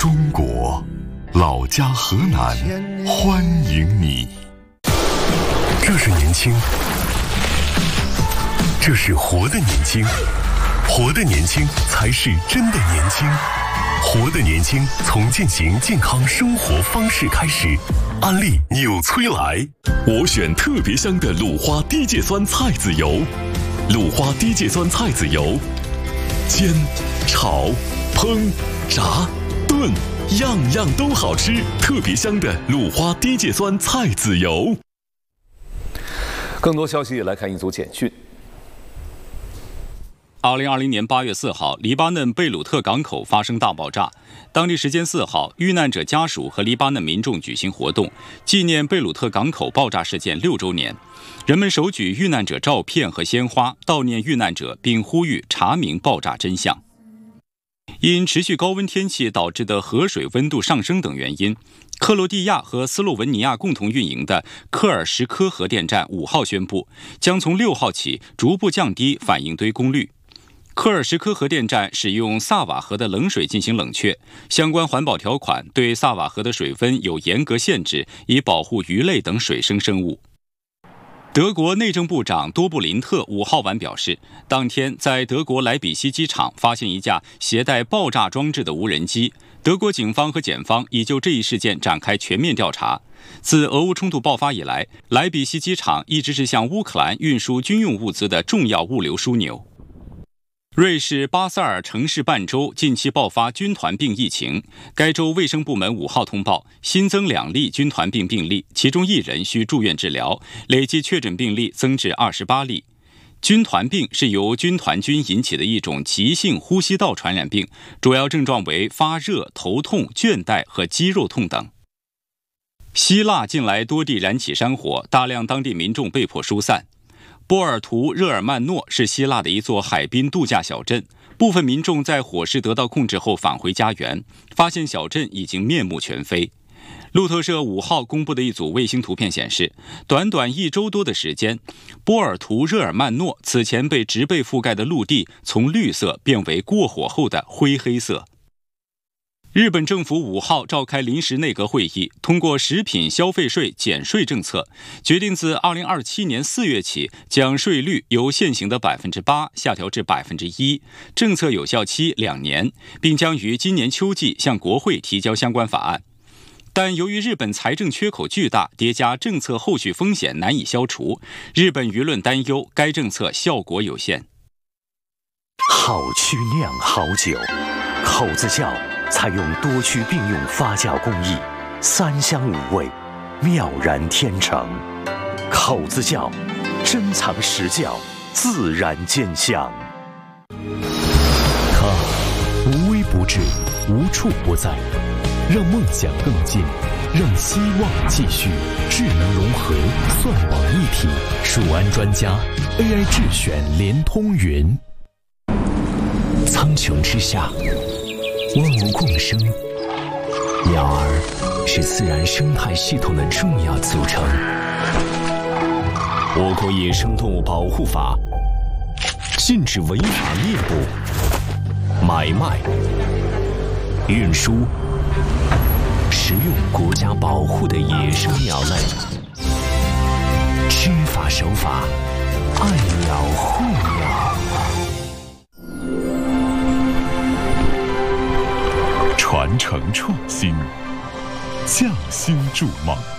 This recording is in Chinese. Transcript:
中国，老家河南，欢迎你。这是年轻，这是活的年轻，活的年轻才是真的年轻。活的年轻，从践行健康生活方式开始。安利纽崔莱，我选特别香的鲁花低芥酸菜籽油。鲁花低芥酸菜籽油，煎、炒、烹、炸、炖，样样都好吃。特别香的鲁花低芥酸菜籽油。 更多消息来看一组简讯。 2020年8月4号，黎巴嫩贝鲁特港口发生大爆炸。当地时间4号，遇难者家属和黎巴嫩民众举行活动，纪念贝鲁特港口爆炸事件6周年。人们手举遇难者照片和鲜花，悼念遇难者，并呼吁查明爆炸真相。因持续高温天气导致的河水温度上升等原因，克罗地亚和斯洛文尼亚共同运营的科尔什科核电站5号宣布，将从6号起逐步降低反应堆功率。科尔什科核电站使用萨瓦河的冷水进行冷却，相关环保条款对萨瓦河的水温有严格限制，以保护鱼类等水生生物。德国内政部长多布林特5号晚表示，当天在德国莱比锡机场发现一架携带爆炸装置的无人机，德国警方和检方已就这一事件展开全面调查。自俄乌冲突爆发以来，莱比锡机场一直是向乌克兰运输军用物资的重要物流枢纽。瑞士巴塞尔城市半州近期爆发军团病疫情，该州卫生部门5号通报新增2例军团病病例，其中1人需住院治疗，累计确诊病例增至28例。军团病是由军团菌引起的一种急性呼吸道传染病，主要症状为发热、头痛、倦怠和肌肉痛等。希腊近来多地燃起山火，大量当地民众被迫疏散。波尔图热尔曼诺是希腊的一座海滨度假小镇，部分民众在火势得到控制后返回家园，发现小镇已经面目全非。路透社5号公布的一组卫星图片显示，短短1周多的时间，波尔图热尔曼诺此前被植被覆盖的陆地从绿色变为过火后的灰黑色。日本政府5号召开临时内阁会议，通过食品消费税减税政策，决定自2027年4月起将税率由现行的8%下调至1%，政策有效期2年，并将于今年秋季向国会提交相关法案。但由于日本财政缺口巨大，叠加政策后续风险难以消除，日本舆论担忧该政策效果有限。 好曲酿好酒，口子窖采用多区并用发酵工艺，3香5味，妙然天成。口子窖，珍藏实窖，自然兼香。 它无微不至，无处不在，让梦想更近，让希望继续。智能融合，算网一体，数安专家 AI 智选联通云。 苍穹之下，万物共生，鸟儿是自然生态系统的重要组成。我国野生动物保护法禁止违法猎捕、买卖、运输、食用国家保护的野生鸟类。知法守法，爱鸟护鸟。 传承创新，匠心筑梦。